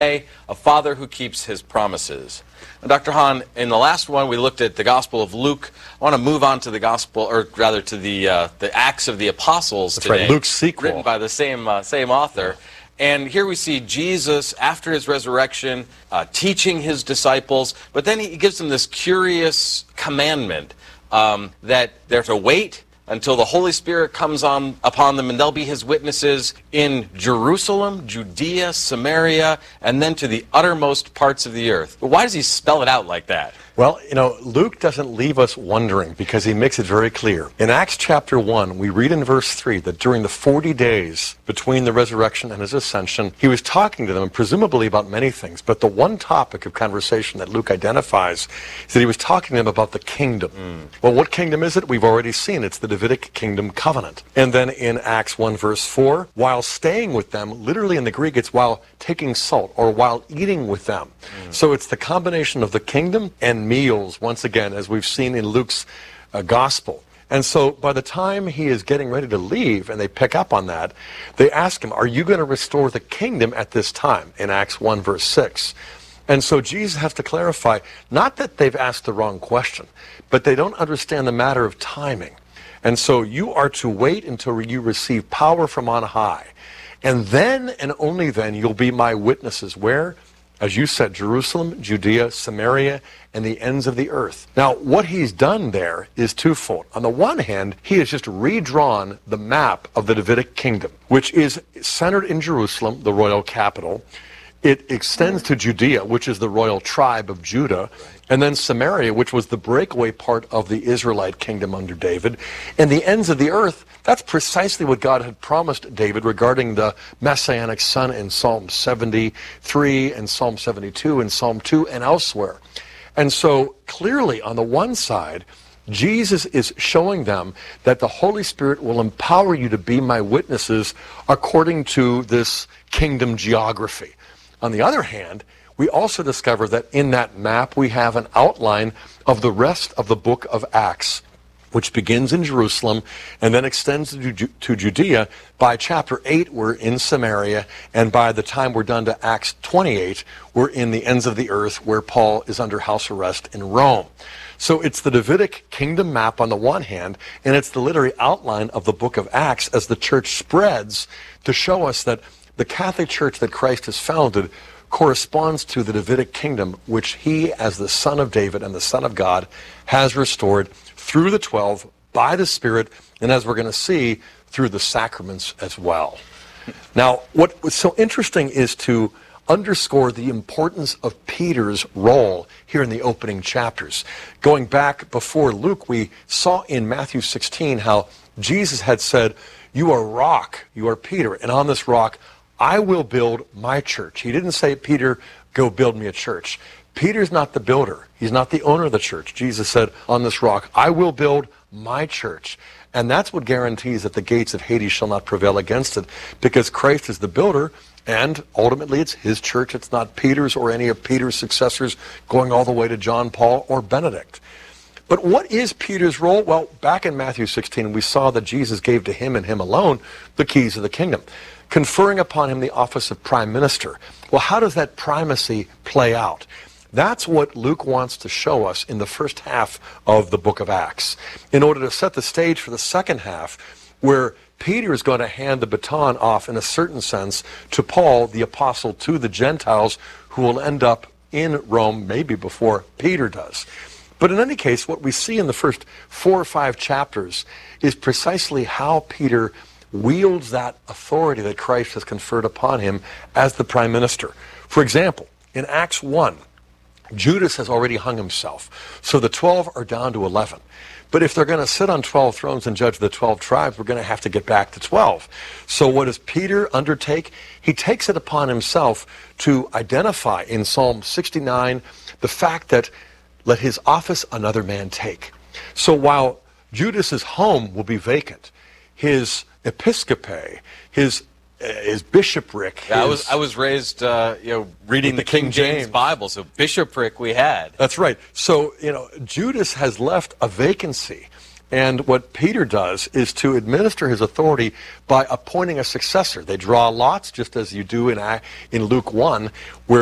A father who keeps his promises. And Dr. Hahn, in the last one we looked at the Gospel of Luke. I want to move on to the Gospel, or rather to the Acts of the Apostles That's today. right, Luke's sequel. Written by the same author. And here we see Jesus, after his resurrection, teaching his disciples, but then he gives them this curious commandment that they're to wait until the Holy Spirit comes upon them, and they'll be his witnesses in Jerusalem, Judea, Samaria, and then to the uttermost parts of the earth. But why does he spell it out like that? Well, Luke doesn't leave us wondering because he makes it very clear. In Acts chapter 1, we read in verse 3 that during the 40 days between the resurrection and his ascension, he was talking to them, presumably about many things. But the one topic of conversation that Luke identifies is that he was talking to them about the kingdom. Well, what kingdom is it? We've already seen. It's the Davidic kingdom covenant. And then in Acts 1 verse 4, while staying with them, literally in the Greek, it's while taking salt or while eating with them. So it's the combination of the kingdom and meals, once again, as we've seen in Luke's gospel. And so by the time he is getting ready to leave, and they pick up on that, they ask him, are you going to restore the kingdom at this time? In Acts 1 verse 6. And so Jesus has to clarify, not that they've asked the wrong question, but they don't understand the matter of timing. And so you are to wait until you receive power from on high. And then, and only then, you'll be my witnesses. Where? As you said, Jerusalem, Judea, Samaria, and the ends of the earth. Now, what he's done there is twofold. On the one hand, he has just redrawn the map of the Davidic kingdom, which is centered in Jerusalem, the royal capital. It extends to Judea, which is the royal tribe of Judah, and then Samaria, which was the breakaway part of the Israelite kingdom under David. And the ends of the earth, that's precisely what God had promised David regarding the Messianic Son in Psalm 73 and Psalm 72 and Psalm 2 and elsewhere. And so clearly on the one side, Jesus is showing them that the Holy Spirit will empower you to be my witnesses according to this kingdom geography. On the other hand, we also discover that in that map we have an outline of the rest of the book of Acts, which begins in Jerusalem and then extends to Judea. By chapter 8, we're in Samaria, and by the time we're done to Acts 28, we're in the ends of the earth where Paul is under house arrest in Rome. So it's the Davidic kingdom map on the one hand, and it's the literary outline of the book of Acts as the church spreads to show us that the Catholic Church that Christ has founded corresponds to the Davidic kingdom, which he, as the Son of David and the Son of God, has restored through the 12 by the Spirit, and as we're going to see, through the sacraments as well. Now, what was so interesting is to underscore the importance of Peter's role here in the opening chapters. Going back before Luke, we saw in Matthew 16 how Jesus had said, "You are rock, you are Peter, and on this rock I will build my church." He didn't say, "Peter, go build me a church." Peter's not the builder. He's not the owner of the church. Jesus said, "On this rock, I will build my church." And that's what guarantees that the gates of Hades shall not prevail against it, because Christ is the builder, and ultimately it's his church. It's not Peter's or any of Peter's successors going all the way to John Paul or Benedict. But what is Peter's role? Well, back in Matthew 16, we saw that Jesus gave to him and him alone the keys of the kingdom, conferring upon him the office of prime minister. Well, how does that primacy play out? That's what Luke wants to show us in the first half of the book of Acts, in order to set the stage for the second half, where Peter is going to hand the baton off, in a certain sense, to Paul, the apostle to the Gentiles, who will end up in Rome maybe before Peter does. But in any case, what we see in the first 4 or 5 chapters is precisely how Peter wields that authority that Christ has conferred upon him as the prime minister. For example, in Acts 1, Judas has already hung himself, so the 12 are down to 11. But if they're going to sit on 12 thrones and judge the 12 tribes, we're going to have to get back to 12. So what does Peter undertake? He takes it upon himself to identify in Psalm 69 the fact that let his office another man take. So while Judas's home will be vacant, his episcopae, his bishopric. Yeah, I was raised, reading the King James Bible, so bishopric we had. That's right. So, Judas has left a vacancy And what Peter does is to administer his authority by appointing a successor. They draw lots, just as you do in Luke 1, where